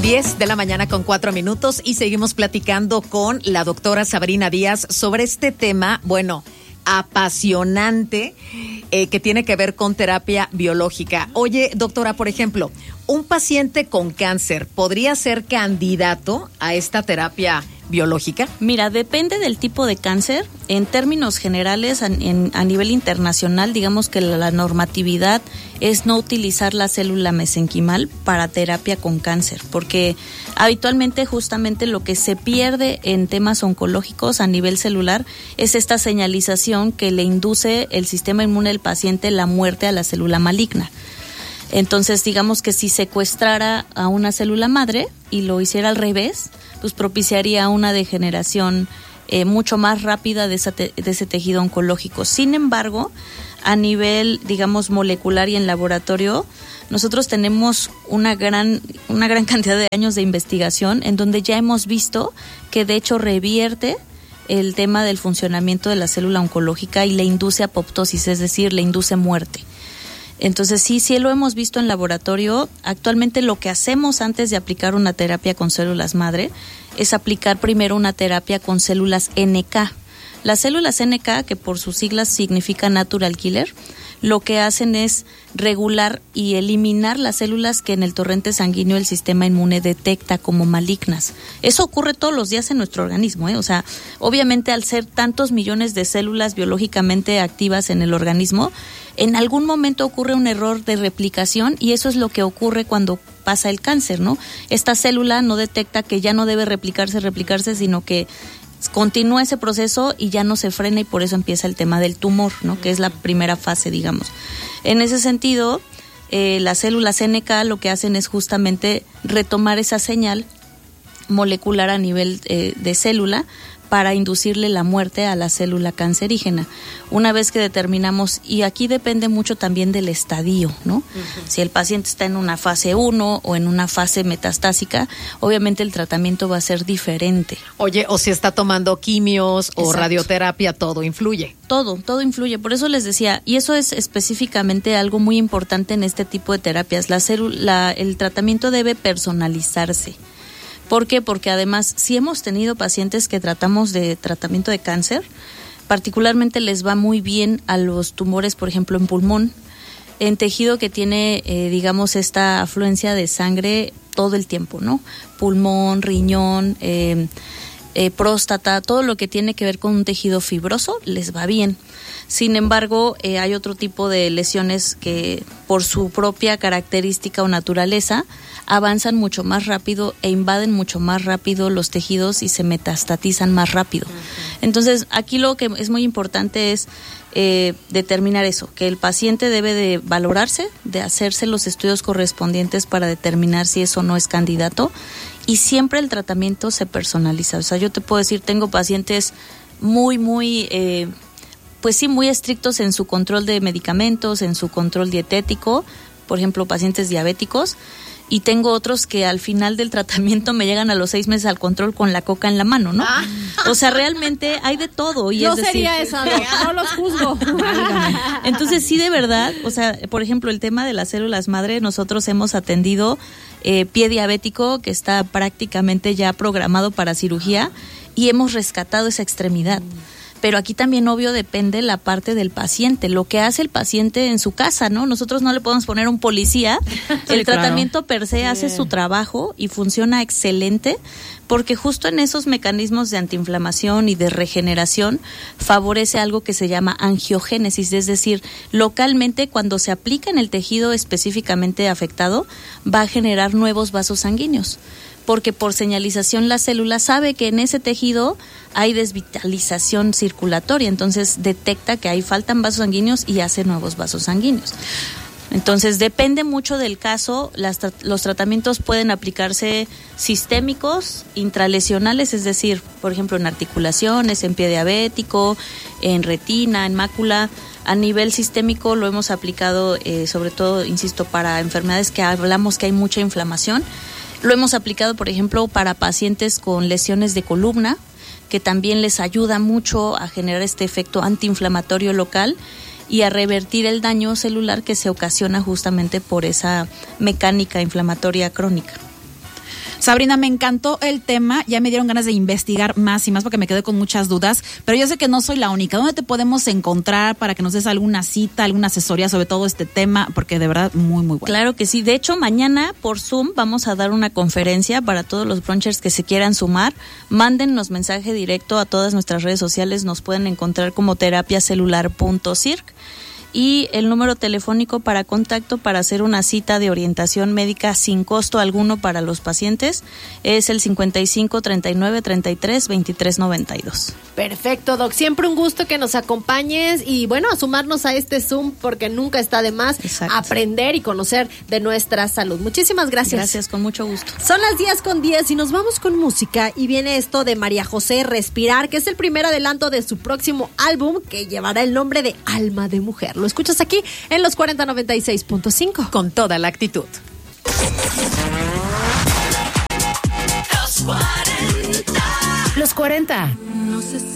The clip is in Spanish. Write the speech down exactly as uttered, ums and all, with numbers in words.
diez de la mañana con cuatro minutos y seguimos platicando con la doctora Sabrina Díaz sobre este tema, bueno, apasionante, eh, que tiene que ver con terapia biológica. Oye, doctora, por ejemplo, ¿un paciente con cáncer podría ser candidato a esta terapia biológica? Mira, depende del tipo de cáncer. En términos generales, a, en, a nivel internacional, digamos que la, la normatividad es no utilizar la célula mesenquimal para terapia con cáncer, porque habitualmente justamente lo que se pierde en temas oncológicos a nivel celular es esta señalización que le induce el sistema inmune del paciente la muerte a la célula maligna. Entonces, digamos que si secuestrara a una célula madre y lo hiciera al revés, pues propiciaría una degeneración eh, mucho más rápida de, esa te- de ese tejido oncológico. Sin embargo, a nivel, digamos, molecular y en laboratorio, nosotros tenemos una gran, una gran cantidad de años de investigación en donde ya hemos visto que de hecho revierte el tema del funcionamiento de la célula oncológica y le induce apoptosis, es decir, le induce muerte. Entonces sí, sí lo hemos visto en laboratorio. Actualmente lo que hacemos antes de aplicar una terapia con células madre es aplicar primero una terapia con células N K. Las células N K, que por sus siglas significa Natural Killer, lo que hacen es regular y eliminar las células que en el torrente sanguíneo el sistema inmune detecta como malignas. Eso ocurre todos los días en nuestro organismo, ¿eh? O sea, obviamente al ser tantos millones de células biológicamente activas en el organismo, en algún momento ocurre un error de replicación y eso es lo que ocurre cuando pasa el cáncer, ¿no? Esta célula no detecta que ya no debe replicarse, replicarse, sino que continúa ese proceso y ya no se frena y por eso empieza el tema del tumor, ¿no? Que es la primera fase, digamos. En ese sentido, eh, las células N K lo que hacen es justamente retomar esa señal molecular a nivel eh, de célula para inducirle la muerte a la célula cancerígena. Una vez que determinamos, y aquí depende mucho también del estadio, ¿no? Uh-huh. Si el paciente está en una fase uno o en una fase metastásica, obviamente el tratamiento va a ser diferente. Oye, o si está tomando quimios o Exacto. radioterapia, todo influye. Todo, todo influye. Por eso les decía, y eso es específicamente algo muy importante en este tipo de terapias, la célula, el tratamiento debe personalizarse. ¿Por qué? Porque además, si hemos tenido pacientes que tratamos de tratamiento de cáncer, particularmente les va muy bien a los tumores, por ejemplo, en pulmón, en tejido que tiene, eh, digamos, esta afluencia de sangre todo el tiempo, ¿no? Pulmón, riñón, eh, eh, próstata, todo lo que tiene que ver con un tejido fibroso, les va bien. Sin embargo, eh, hay otro tipo de lesiones que por su propia característica o naturaleza avanzan mucho más rápido e invaden mucho más rápido los tejidos y se metastatizan más rápido. Uh-huh. Entonces, aquí lo que es muy importante es eh, determinar eso, que el paciente debe de valorarse, de hacerse los estudios correspondientes para determinar si eso no es candidato y siempre el tratamiento se personaliza. O sea, yo te puedo decir, tengo pacientes muy, muy... Eh, pues sí, muy estrictos en su control de medicamentos, en su control dietético, por ejemplo, pacientes diabéticos, y tengo otros que al final del tratamiento me llegan a los seis meses al control con la coca en la mano, ¿no? Ah. O sea, realmente hay de todo. Y Yo es decir, sería esa, no, no los juzgo. Entonces, sí, de verdad, o sea, por ejemplo, el tema de las células madre, nosotros hemos atendido eh, pie diabético que está prácticamente ya programado para cirugía y hemos rescatado esa extremidad. Pero aquí también, obvio, depende la parte del paciente, lo que hace el paciente en su casa, ¿no? Nosotros no le podemos poner un policía. Sí, el tratamiento claro. per se sí. hace su trabajo y funciona excelente porque justo en esos mecanismos de antiinflamación y de regeneración favorece algo que se llama angiogénesis, es decir, localmente cuando se aplica en el tejido específicamente afectado, va a generar nuevos vasos sanguíneos. Porque por señalización la célula sabe que en ese tejido hay desvitalización circulatoria, entonces detecta que ahí faltan vasos sanguíneos y hace nuevos vasos sanguíneos. Entonces depende mucho del caso, las, los tratamientos pueden aplicarse sistémicos, intralesionales, es decir, por ejemplo en articulaciones, en pie diabético, en retina, en mácula. A nivel sistémico lo hemos aplicado eh, sobre todo, insisto, para enfermedades que hablamos que hay mucha inflamación. Lo hemos aplicado, por ejemplo, para pacientes con lesiones de columna, que también les ayuda mucho a generar este efecto antiinflamatorio local y a revertir el daño celular que se ocasiona justamente por esa mecánica inflamatoria crónica. Sabrina, me encantó el tema, ya me dieron ganas de investigar más y más porque me quedé con muchas dudas, pero yo sé que no soy la única. ¿Dónde te podemos encontrar para que nos des alguna cita, alguna asesoría sobre todo este tema? Porque de verdad, muy, muy bueno. Claro que sí. De hecho, mañana por Zoom vamos a dar una conferencia para todos los brunchers que se quieran sumar. Mándennos mensaje directo a todas nuestras redes sociales, nos pueden encontrar como terapiacelular punto circ. Y el número telefónico para contacto para hacer una cita de orientación médica sin costo alguno para los pacientes es el cincuenta y cinco, treinta y nueve, treinta y tres, veintitrés, noventa y dos. Perfecto, Doc. Siempre un gusto que nos acompañes y bueno, a sumarnos a este Zoom porque nunca está de más. Exacto. Aprender y conocer de nuestra salud. Muchísimas gracias. Gracias, con mucho gusto. Son las diez con diez y nos vamos con música y viene esto de María José, Respirar, que es el primer adelanto de su próximo álbum que llevará el nombre de Alma de Mujer. Lo escuchas aquí en los cuarenta noventa y seis punto cinco. Con toda la actitud. Los cuarenta. No sé si